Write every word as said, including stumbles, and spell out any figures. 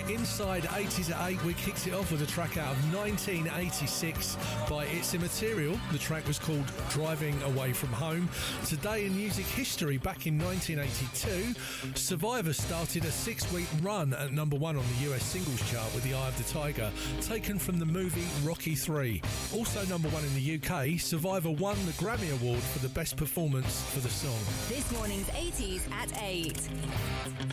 Inside eighties at eight, we kicked it off with a track out of nineteen eighty-six by It's Immaterial. The track was called Driving Away From Home. Today in music history, back in nineteen eighty-two, Survivor started a six-week run at number one on the U S singles chart with The Eye of the Tiger, taken from the movie Rocky three. Also number one in the U K, Survivor won the Grammy Award for the best performance for the song. This morning's eighties at eight.